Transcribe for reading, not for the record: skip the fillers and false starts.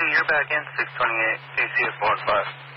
you're back in 628 AC at 4 and 5.